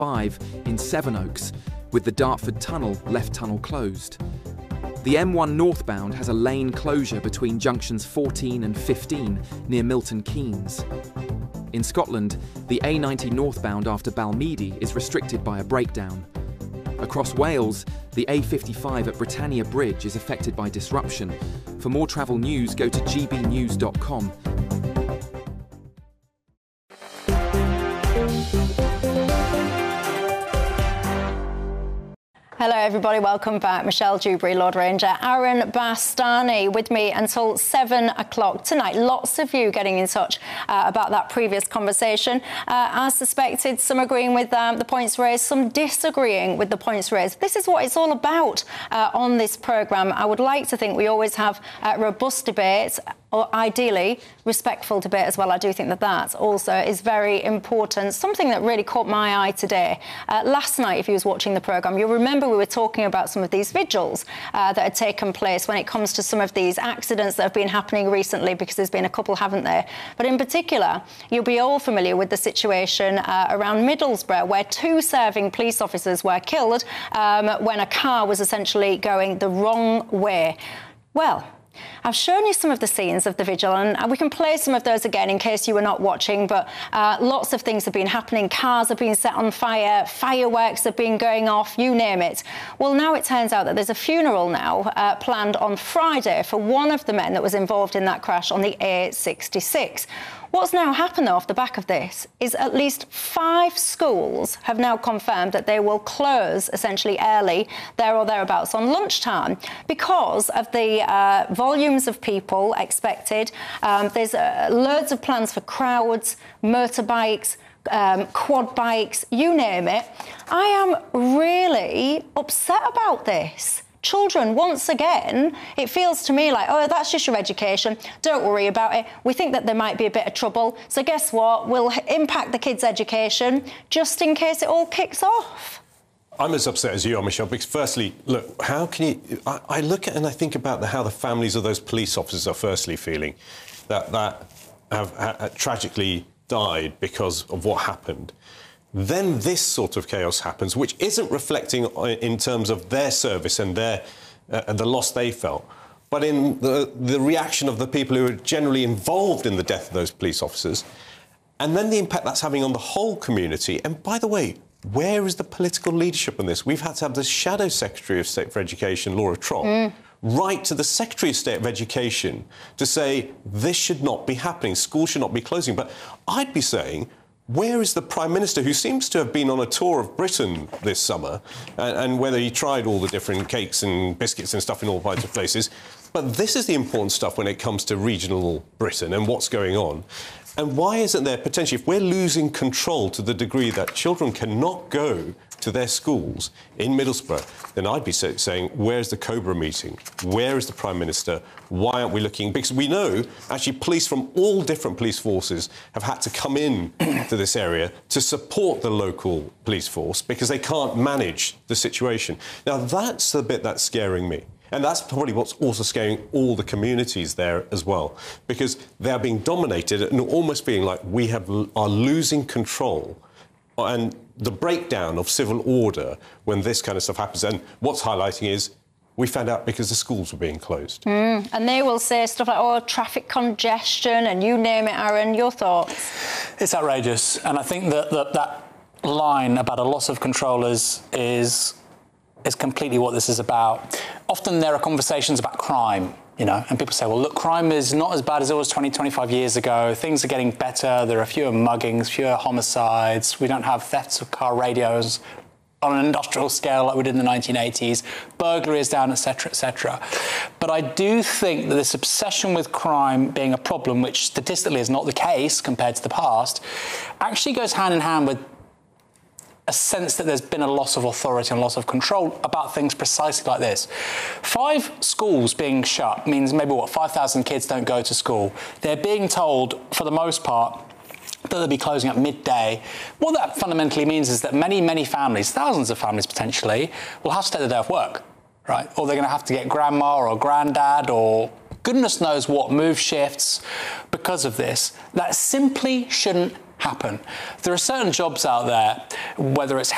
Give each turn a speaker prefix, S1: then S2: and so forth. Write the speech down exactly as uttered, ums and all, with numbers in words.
S1: five in Sevenoaks, with the Dartford Tunnel left tunnel closed. The M one northbound has a lane closure between junctions fourteen and fifteen near Milton Keynes. In Scotland, the A ninety northbound after Balmeedy is restricted by a breakdown. Across Wales, the A fifty-five at Britannia Bridge is affected by disruption. For more travel news, go to g b news dot com.
S2: Hello everybody, welcome back. Michelle Dewberry, Lord Ranger, Aaron Bastani with me until seven o'clock tonight. Lots of you getting in touch uh, about that previous conversation. Uh, as suspected, some agreeing with um, the points raised, some disagreeing with the points raised. This is what it's all about uh, on this programme. I would like to think we always have uh, robust debates, or ideally respectful debate as well. I do think that that also is very important. Something that really caught my eye today. Uh, last night, if you was watching the programme, you'll remember we were talking about some of these vigils uh, that had taken place when it comes to some of these accidents that have been happening recently, because there's been a couple, haven't there? But in particular, you'll be all familiar with the situation uh, around Middlesbrough, where two serving police officers were killed um, when a car was essentially going the wrong way. Well, I've shown you some of the scenes of the vigil, and we can play some of those again in case you were not watching, but uh, lots of things have been happening. Cars have been set on fire, fireworks have been going off, you name it. Well, now it turns out that there's a funeral now uh, planned on Friday for one of the men that was involved in that crash on the A sixty-six. What's now happened, though, off the back of this is at least five schools have now confirmed that they will close essentially early, there or thereabouts, on lunchtime because of the uh, volumes of people expected. Um, there's uh, loads of plans for crowds, motorbikes, um, quad bikes, you name it. I am really upset about this. Children, once again, it feels to me like, oh, that's just your education. Don't worry about it. We think that there might be a bit of trouble. So guess what? We'll impact the kids' education just in case it all kicks off.
S3: I'm as upset as you are, Michelle, because firstly, look, how can you... I, I look at and I think about the, how the families of those police officers are firstly feeling that, that have, have tragically died because of what happened. Then this sort of chaos happens, which isn't reflecting in terms of their service and their uh, and the loss they felt, but in the, the reaction of the people who are generally involved in the death of those police officers, and then the impact that's having on the whole community. And by the way, where is the political leadership on this? We've had to have the Shadow Secretary of State for Education, Laura Trott, mm. write to the Secretary of State of Education to say this should not be happening, schools should not be closing. But I'd be saying, where is the Prime Minister, who seems to have been on a tour of Britain this summer, and, and whether he tried all the different cakes and biscuits and stuff in all kinds of places? But this is the important stuff when it comes to regional Britain and what's going on. And why isn't there potentially, if we're losing control to the degree that children cannot go to their schools in Middlesbrough, then I'd be saying, where's the Cobra meeting? Where is the Prime Minister? Why aren't we looking? Because we know, actually, police from all different police forces have had to come in to this area to support the local police force because they can't manage the situation. Now, that's the bit that's scaring me. And that's probably what's also scaring all the communities there as well, because they're being dominated and almost being like we have are losing control. And the breakdown of civil order when this kind of stuff happens. And what's highlighting is we found out because the schools were being closed.
S2: Mm, and they will say stuff like, oh, traffic congestion and you name it, Aaron. Your thoughts?
S4: It's outrageous. And I think that that, that line about a loss of control is, is, is completely what this is about. Often there are conversations about crime. You know, and people say, well, look, crime is not as bad as it was twenty, twenty-five years ago. Things are getting better. There are fewer muggings, fewer homicides. We don't have thefts of car radios on an industrial scale like we did in the nineteen eighties. Burglary is down, et cetera, et cetera. But I do think that this obsession with crime being a problem, which statistically is not the case compared to the past, actually goes hand in hand with a sense that there's been a loss of authority and loss of control about things precisely like this. Five schools being shut means maybe, what, five thousand kids don't go to school. They're being told, for the most part, that they'll be closing at midday. What that fundamentally means is that many, many families, thousands of families potentially, will have to take the day off work, right? Or they're going to have to get grandma or granddad or goodness knows what move shifts because of this. That simply shouldn't happen. There are certain jobs out there, whether it's